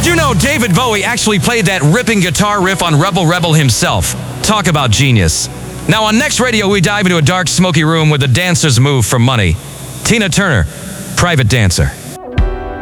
you know David Bowie actually played that ripping guitar riff on Rebel Rebel himself? Talk about genius. Now on Next Radio, we dive into a dark, smoky room where the dancers move for money. Tina Turner, Private Dancer.